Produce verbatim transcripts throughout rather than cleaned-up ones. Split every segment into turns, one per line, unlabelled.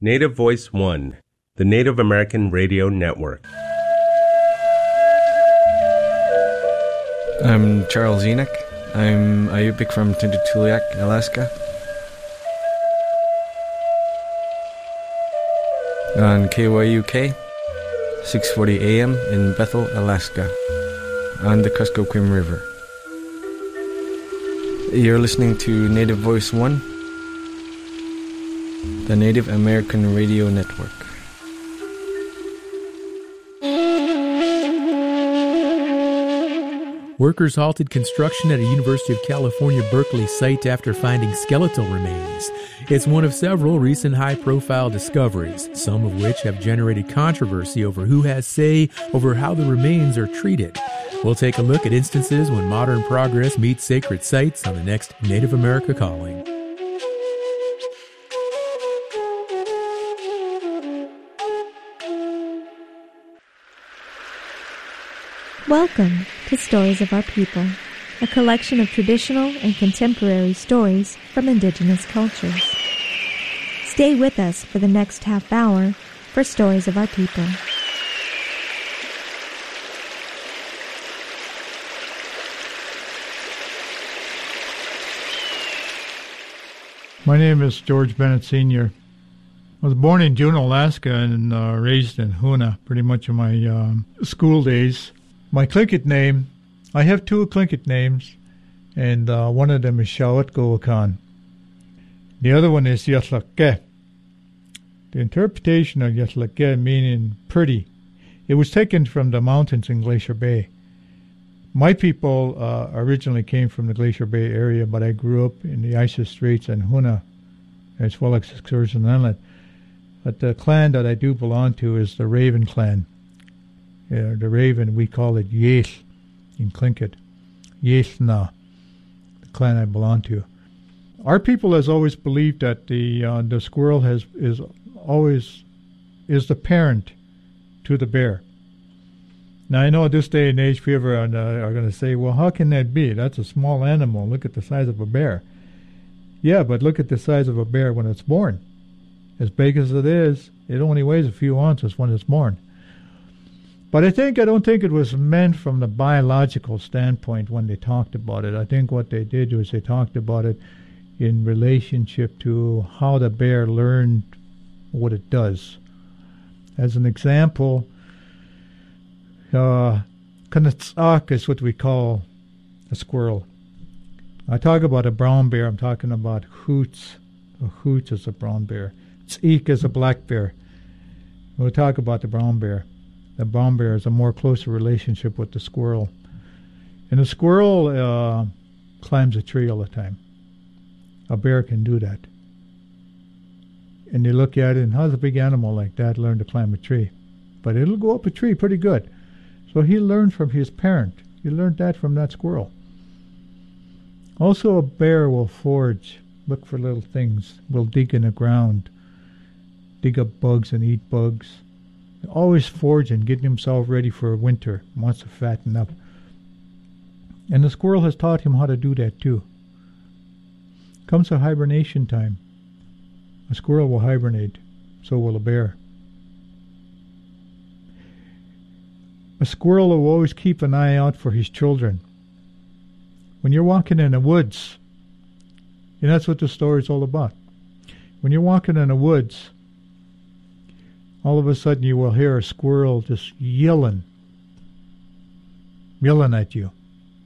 Native Voice One, the Native American Radio Network.
I'm Charles Enoch. I'm a Yupik from Tututuliak, Alaska. On K Y U K, six forty A M in Bethel, Alaska, on the Kuskokwim River. You're listening to Native Voice One, the Native American Radio Network.
Workers halted construction at a University of California, Berkeley site after finding skeletal remains. It's one of several recent high-profile discoveries, some of which have generated controversy over who has say over how the remains are treated. We'll take a look at instances when modern progress meets sacred sites on the next Native America Calling.
Welcome to Stories of Our People, a collection of traditional and contemporary stories from indigenous cultures. Stay with us for the next half hour for Stories of Our People.
My name is George Bennett Senior I was born in Juneau, Alaska, and uh, raised in Hoonah pretty much in my um, school days. My Tlingit name, I have two Tlingit names, and uh, one of them is Shawat Gowakan. The other one is Yatlake. The interpretation of Yatlake meaning pretty, it was taken from the mountains in Glacier Bay. My people uh, originally came from the Glacier Bay area, but I grew up in the Isis Straits and Hoonah, as well as Excursion Inlet. But the clan that I do belong to is the Raven clan. Uh, the Raven, we call it Yesh in Tlingit. Yeshna, the clan I belong to. Our people has always believed that the uh, the squirrel has is always is the parent to the bear. Now I know at this day and age people are, uh, are going to say, well, how can that be? That's a small animal. Look at the size of a bear. Yeah, but look at the size of a bear when it's born. As big as it is, it only weighs a few ounces when it's born. But I think, I don't think it was meant from the biological standpoint when they talked about it. I think what they did was they talked about it in relationship to how the bear learned what it does. As an example, uh, Kanatsak is what we call a squirrel. I talk about a brown bear, I'm talking about hoots. A hoot is a brown bear. Tseek is a black bear. We'll talk about the brown bear. The brown bear has a more closer relationship with the squirrel. And the squirrel uh, climbs a tree all the time. A bear can do that. And you look at it, and how's a big animal like that learn to climb a tree? But it'll go up a tree pretty good. So he learned from his parent. He learned that from that squirrel. Also, a bear will forage, look for little things, will dig in the ground, dig up bugs and eat bugs. Always foraging, getting himself ready for winter, wants to fatten up. And the squirrel has taught him how to do that too. Comes to hibernation time. A squirrel will hibernate, so will a bear. A squirrel will always keep an eye out for his children. When you're walking in the woods, and that's what the story is all about. When you're walking in the woods, all of a sudden you will hear a squirrel just yelling, yelling at you.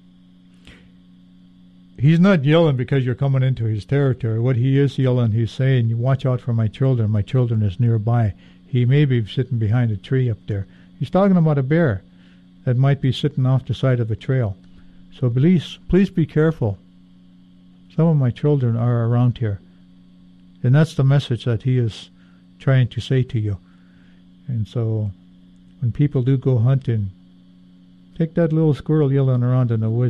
He's not yelling because you're coming into his territory. What he is yelling, he's saying, you watch out for my children. My children is nearby. He may be sitting behind a tree up there. He's talking about a bear that might be sitting off the side of a trail. So please, please be careful. Some of my children are around here. And that's the message that he is trying to say to you. And so when people do go hunting, take that little squirrel yelling around in the woods